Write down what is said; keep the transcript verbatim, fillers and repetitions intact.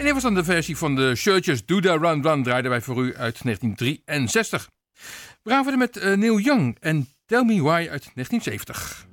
dit was dan de versie van de Searchers Do Da Run Run, draaiden wij voor u uit negentien drieënzestig. We gaan verder met uh, Neil Young en Tell Me Why uit negentien zeventig.